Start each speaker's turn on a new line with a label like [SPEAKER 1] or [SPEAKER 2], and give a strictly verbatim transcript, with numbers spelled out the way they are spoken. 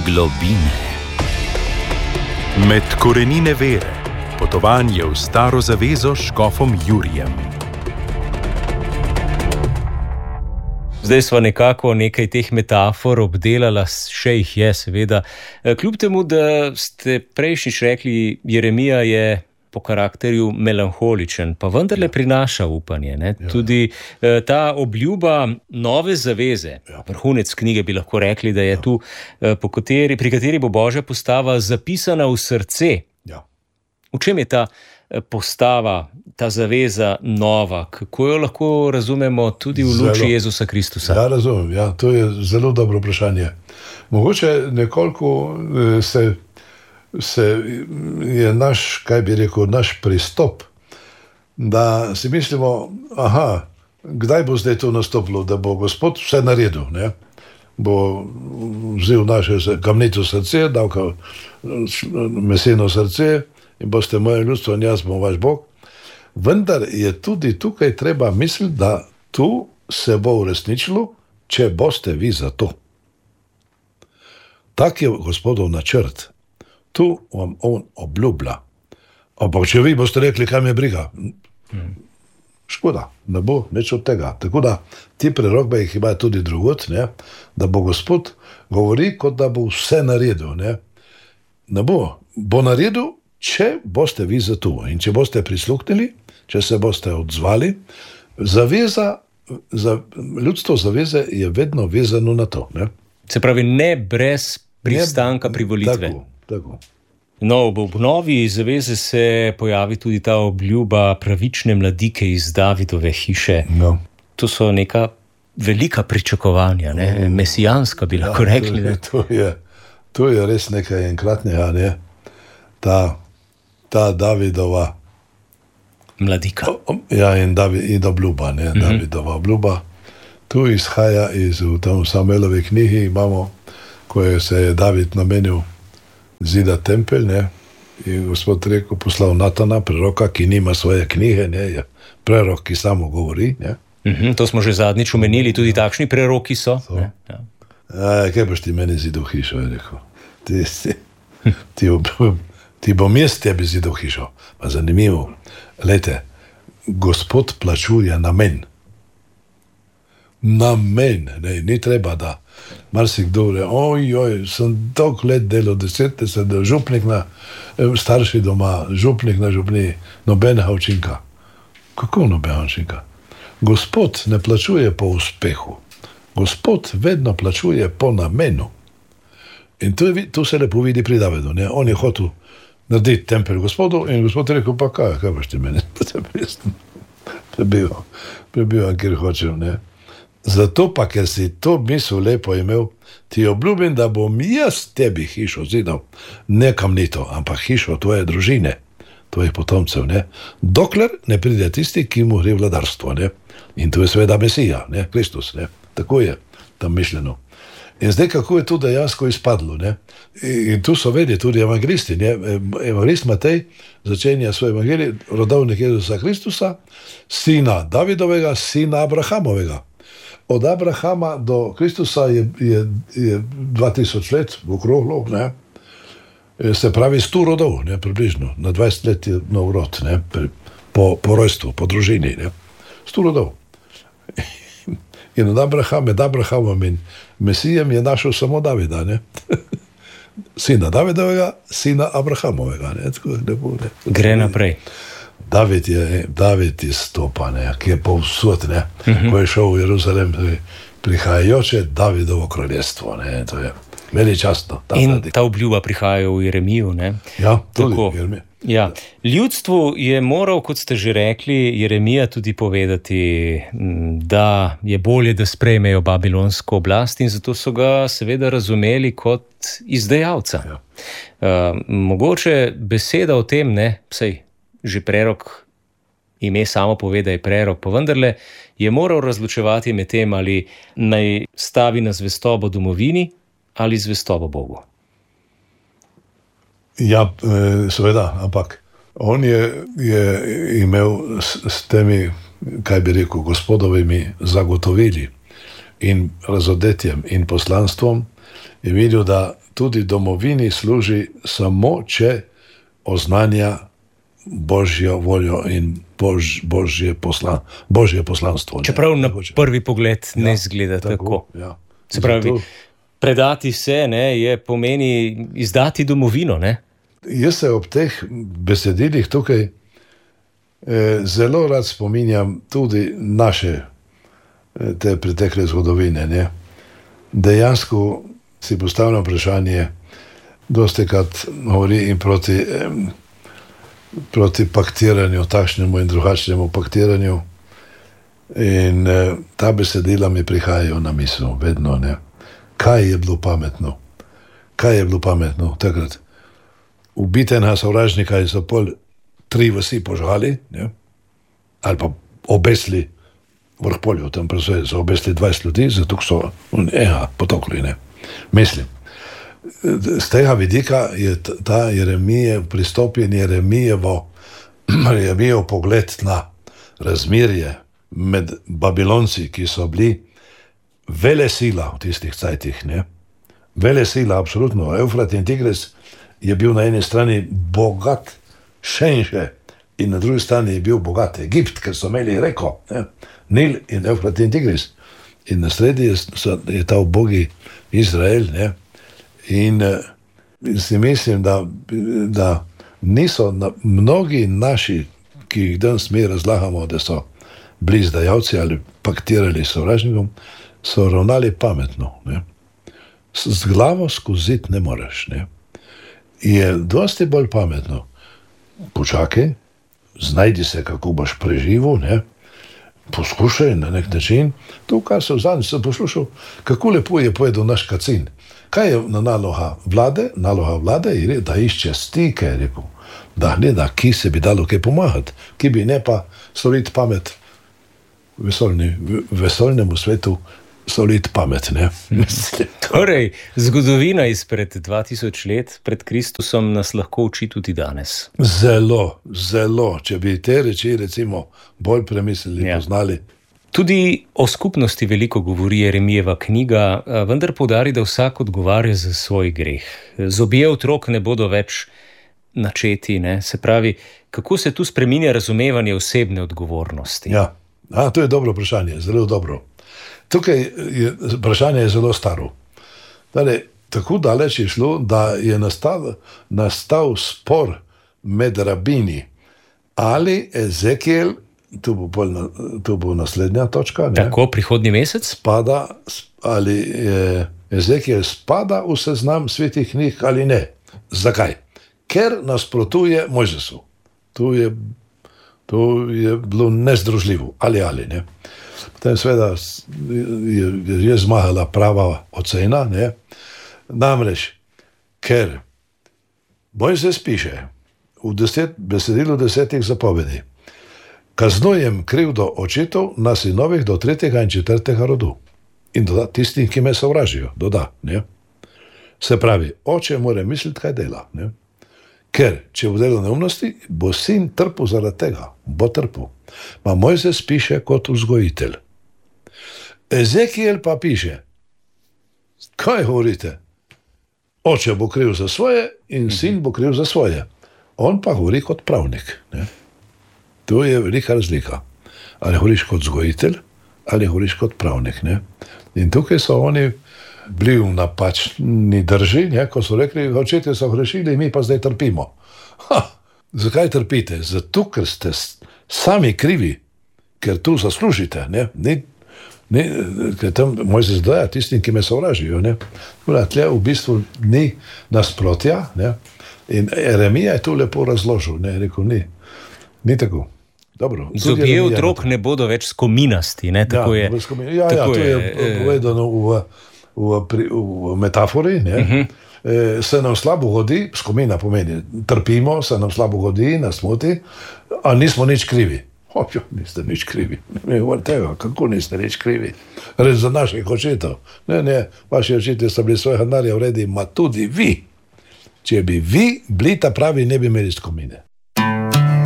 [SPEAKER 1] Globine. Med korenine vere. Potovanje v staro zavezo s škofom Jurijem.
[SPEAKER 2] Zdaj smo nekako nekaj teh metafor obdelala, še jih je seveda. Kljub temu, da ste prejšnjič rekli, Jeremija je po karakterju melanholičen, pa vendarle prinaša upanje. Ne? Ja. Tudi ta obljuba nove zaveze, ja. Vrhunec knjige bi lahko rekli, da je ja. Tu, po kateri, pri kateri bo Božja postava zapisana v srce.
[SPEAKER 3] Ja.
[SPEAKER 2] V čem je ta postava, ta zaveza nova? Kako jo lahko razumemo tudi v luči zelo, Jezusa Kristusa?
[SPEAKER 3] Ja, razumem. Ja, to je zelo dobro vprašanje. Mogoče nekoliko se, se je naš, kaj bi rekel, naš pristop, da si mislimo, aha, kdaj bo zdaj to nastopilo, da bo Gospod vse naredil, ne? Bo vzel naše kamnito srce, dal meseno srce, in boste moje ljudstvo in jaz bom vaš Bog. Vendar je tudi tukaj treba misliti, da tu se bo uresničilo, če boste vi za to. Tak je Gospodov načrt. Tu vam on obljublja. Ampak če vi boste rekli, kaj me briga, škoda, ne bo nič od tega. Tako da ti prerokbe jih imajo tudi drugot, ne? Da bo Gospod govori, kot da bo vse naredil. Ne, ne bo. Bo naredil, če boste vi za to in če boste prisluhnili, če se boste odzvali, zaveza, za, ljudstvo zaveze je vedno vezano na to. Ne?
[SPEAKER 2] Se pravi, ne brez pristanka privolitve.
[SPEAKER 3] Tako, tako.
[SPEAKER 2] No, v obnovi zaveze se pojavi tudi ta obljuba pravične mladike iz Davidove hiše.
[SPEAKER 3] No.
[SPEAKER 2] To so neka velika pričakovanja, ne? Mesijanska bi lahko ja, rekli.
[SPEAKER 3] To je, to, je, to je res nekaj enkratnega, ne? Ta ta Davidova
[SPEAKER 2] mladika.
[SPEAKER 3] Ja, in, David, in obljuba, ne, mm-hmm. Davidova obljuba. Tu izhaja iz v tam Samuelovi knjigi, imamo, ko je se je David namenil zida tempelj, ne, in Gospod rekel, poslal Natana, preroka, ki nima svoje knjige, ne, je prerok, ki samo govori, ne.
[SPEAKER 2] Mm-hmm, to smo že zadnjič omenili, tudi ja. Takšni preroki so. so. Ne, ja.
[SPEAKER 3] A, kaj boš ti meni zidal hišo, je rekel. Ti, ti, ti obljubim. Ti bom jaz tebi zidal hišo. Pa zanimivo, lejte, Gospod plačuje namen. Namen, ne, ni treba, da marsikdo re, oj, oj, sem toliko let delal, deset, sem del župnik na starši doma, župnik na župni, nobenega učinka. Kako nobenega učinka? Gospod ne plačuje po uspehu. Gospod vedno plačuje po namenu. In to, je, to se lepo vidi pri Davidu, ne, on je hotel narediti tempelj Gospodu in Gospod rekel, pa kaj, kaj boš ti meni? Prebivam, prebivam, kjer hočem, ne. Zato pa, ker si to misel lepo imel, ti obljubim, da bom jaz tebi hišo zidal, ne kamnito, ampak hišo tvoje družine, tvojih potomcev, ne. Dokler ne pride tisti, ki mu gre vladarstvo, ne. In to je seveda Mesija, ne, Kristus, ne. Tako je tam mišljeno. In zdaj, kako je to dejansko izpadlo, ne? In tu so vedeli tudi evangelisti, ne? Evangelist Matej začenja svoj evangelij, rodovnik Jezusa Kristusa, sina Davidovega, sina Abrahamovega. Od Abrahama do Kristusa je, je, je dva tisoč let v okroglo, ne? Se pravi sto rodov, ne? Približno, na dvajset let je nov rod, ne? Po, po rojstvu, po družini, ne? Sto rodov. In od Abrahama, med Abrahamom in Mesijem je našel samo Davida, ne? Sina Davidovega, sina Abrahamovega, ne? Tako, ne bo, ne?
[SPEAKER 2] Gre naprej.
[SPEAKER 3] David je, David je stopa, ne? Ki je povsod, ne? Uh-huh. Ko je šel v Jeruzalem, prihajajoče Davidovo kraljestvo, ne? To je veličastno. Ta
[SPEAKER 2] in
[SPEAKER 3] ta,
[SPEAKER 2] ta obljuba prihaja v Jeremiju, ne?
[SPEAKER 3] Ja, tudi v Jeremiju.
[SPEAKER 2] Ja. Ljudstvu je moral, kot ste že rekli, Jeremija tudi povedati, da je bolje, da sprejmejo babilonsko oblast in zato so ga seveda razumeli kot izdajalca.
[SPEAKER 3] Ja.
[SPEAKER 2] Uh, mogoče beseda o tem, ne, sej, že prerok, ime samo pove, da je prerok, pa vendarle je moral razločevati med tem, ali naj stavi na zvestobo domovini ali zvestobo Bogu.
[SPEAKER 3] Ja, seveda, ampak on je, je imel s, s temi, kaj bi rekel, Gospodovimi zagotovili in razodetjem in poslanstvom, je videl, da tudi domovini služi samo, če oznanja Božjo voljo in Bož, Božje, poslan, Božje poslanstvo.
[SPEAKER 2] Čeprav na prvi pogled ne izgleda ja, tako. tako.
[SPEAKER 3] Ja.
[SPEAKER 2] Se pravi, zato, predati se ne, je pomeni izdati domovino. Ne?
[SPEAKER 3] Jaz se ob teh besedilih tukaj eh, zelo rad spominjam tudi naše eh, te pretekle zgodovine. Ne? Dejansko si postavljam vprašanje, dostikrat govori in proti, eh, proti paktiranju, takšnemu in drugačnemu paktiranju. In eh, ta besedila mi prihajajo na misel, vedno. Ne? Kaj je bilo pametno? Kaj je bilo pametno takrat? Ubite na sovražnika in so pol tri vasi požgali, ne? Ali pa obesli vrh polju, tam predvsej so obesli dvajset ljudi, zato so eha, potokli. Ne? Mislim, z tega vidika je ta Jeremijev pristop in Jeremijevo, Jeremijev pogled na razmerje med Babilonci, ki so bili vele sila v tistih cajtih, ne? Vele sila, absolutno. Eufrat in Tigris je bil na eni strani bogat Šenše in na drugi strani je bil bogat Egipt, ker so imeli reko, ne? Nil in Eufrat in Tigris. In na sredi je, je ta ubogi Izrael, ne? In, in si mislim, da, da niso na, mnogi naši, ki jih danes mi razlagamo, da so bili izdajalci ali paktirali sovražnikom, so ravnali pametno. Ne? Z glavo skozi ne moreš. Ne? Je dosti bolj pametno. Počakaj, znajdi se, kako boš preživel, ne? Poskušaj na nek način. To, kar so zadnji, sem poslušal, kako lepo je povedal naš Kacin. Kaj je na naloga vlade? Naloga vlade je, da išče stike, je rekel, da gleda, ki se bi dalo kaj pomagati, ki bi ne pa soliti pamet vesoljni, vesoljnemu svetu, soliti pamet, ne?
[SPEAKER 2] Torej, zgodovina izpred dva tisoč let pred Kristusom nas lahko uči tudi danes.
[SPEAKER 3] Zelo, zelo. Če bi te reči, recimo, bolj premislili, ja. Poznali.
[SPEAKER 2] Tudi o skupnosti veliko govori Jeremijeva knjiga, vendar poudari, da vsak odgovarja za svoj greh. Zobje otrok ne bodo več načeti, ne? Se pravi, kako se tu spreminja razumevanje osebne odgovornosti?
[SPEAKER 3] Ja, A, to je dobro vprašanje, zelo dobro. Tukaj je, vprašanje je zelo staro. Dale, tako daleč je šlo, da je nastal, nastal spor med rabini, ali Ezekiel, tu bo, pol, tu bo naslednja točka, ne?
[SPEAKER 2] Tako, prihodnji mesec?
[SPEAKER 3] Spada, ali je Ezekiel spada v seznam svetih knjig ali ne. Zakaj? Ker nasprotuje Mojzesu. Tu je To je bilo nezdružljivo, ali ali, ne. Potem seveda je, je zmagala prava ocena, ne. Namreč, ker Mojzes piše v deset, besedilu desetih zapovedi, kaznujem krivdo očetov na sinovih do tretjega in četrtega rodu. In doda tistim, ki me sovražijo, doda, ne. Se pravi, oče mora misliti, kaj dela, ne. Ker, če bo delal neumnosti, bo sin trpel zaradi tega, bo trpel. Ma Mojzes piše kot vzgojitelj. Ezekiel pa piše, kaj govorite? Oče bo kriv za svoje in sin bo kriv za svoje. On pa govori kot pravnik. Ne? To je velika razlika. Ali govoriš kot vzgojitelj, ali govoriš kot pravnik. Ne? In tukaj so oni bili v napačni drži, ne, ko so rekli, očetje so grešili, mi pa zdaj trpimo. Ha, zakaj trpite? Zato, ker ste sami krivi, ker tu zaslužite. Ne, ne, ne, ker tam Mojzes dodaja tistim, ki me sovražijo. Ne. Tle v bistvu ni nasprotja, ne. In Jeremija je tu lepo razložil, ne, rekel, ni, ni tako. Dobro,
[SPEAKER 2] zobje otrok ne bodo več skominasti, ne, tako
[SPEAKER 3] ja,
[SPEAKER 2] je.
[SPEAKER 3] Skomin... Ja, tako ja, to je, je povedano v V, v metafori, ne, uh-huh. e, se nam slabo godi, skomina pomeni, trpimo, se nam slabo godi, nas moti, a nismo nič krivi. Ojo, niste nič krivi. Ne govorite tega, kako niste nič krivi. Res za naših očetov. Ne, ne, vaši očetje so bili svojega denarja vredi, ma tudi vi. Če bi vi bili ta pravi, ne bi imeli skomine.